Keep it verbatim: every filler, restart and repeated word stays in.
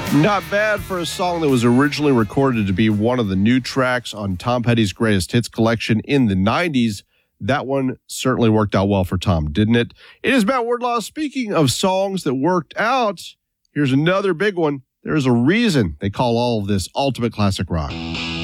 Not bad for a song that was originally recorded to be one of the new tracks on Tom Petty's Greatest Hits collection in the nineties. That one certainly worked out well for Tom, didn't it? It is Matt Wardlaw. Speaking of songs that worked out, here's another big one. There's a reason they call all of this ultimate classic rock.